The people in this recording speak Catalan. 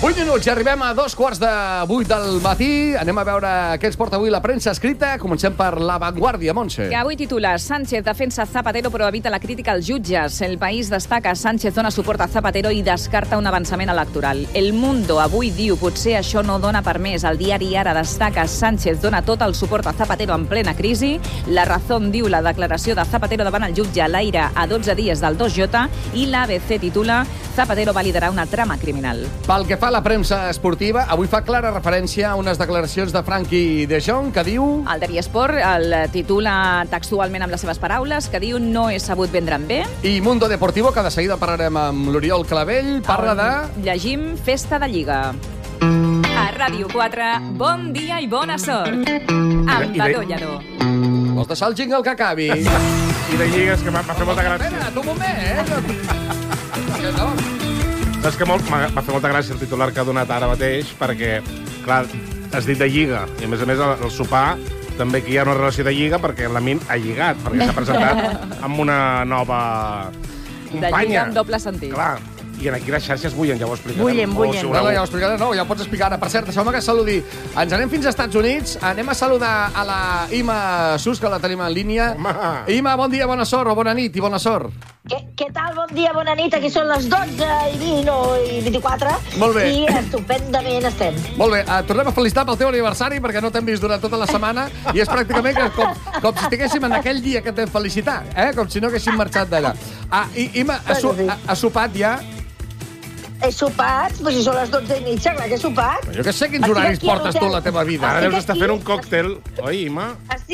8 minuts i arribem a 7:45 del matí. Anem a veure què ens porta avui la premsa escrita. Comencem per La Vanguardia, Montse. Que avui titula Sánchez defensa Zapatero però evita la crítica als jutges. El País destaca Sánchez dona suport a Zapatero i descarta un avançament electoral. El Mundo avui diu potser això no dona per més. El diari Ara destaca Sánchez dona tot el suport a Zapatero en plena crisi. La Razón diu la declaració de Zapatero davant el jutge a l'aire a 12 dies del 2J i l'ABC titula Zapatero va liderar una trama criminal. Pel que fa a la premsa esportiva, avui fa clara referència a unes declaracions de Frenkie de Jong que diu... El diari Esport el titula textualment amb les seves paraules, que diu no he sabut vendre'm bé. I Mundo Deportivo, que de seguida parlarem amb l'Oriol Clavell, parla de... Llegim Festa de Lliga. A Ràdio 4, bon dia i bona sort. Amb Badó Lledó. Vols deixar el jingle que acabi? I de lligues, que m'ha fet molta gràcia. Espera, un moment, No. És que m'ha fet molta gràcia el titular que ha donat ara mateix, perquè, clar, has dit de lliga, i a més el sopar també que hi ha una relació de lliga, perquè l'Amin ha lligat, perquè s'ha presentat amb una nova companya. De lliga en doble sentit. Clar, i aquí les xarxes bullen, ja ho explicarem. Bullen. No, ja ho explicaré, ja ho pots explicar ara. Per cert, deixeu-me que saludi. Ens anem fins als Estats Units, anem a saludar a la Ima Sus, que la tenim en línia. Home. Ima, bon dia, bona sort, o bona nit i bona sort. Què tal? Bon dia, bona nit. Aquí són les 12 i 20 i 24. Molt bé. I estupendament estem. Molt bé, tornem a felicitar pel teu aniversari, perquè no t'hem vist durant tota la setmana, i és pràcticament com si estiguéssim en aquell dia que t'hem felicitat, com si no haguéssim marxat d'allà. Ima, has sopat ja? He sopat, però si són les 12 i mitja, clar que he sopat. Jo que sé quins horaris portes tu a la teva vida. Ara deus estar fent un còctel, oi, Ima? Estic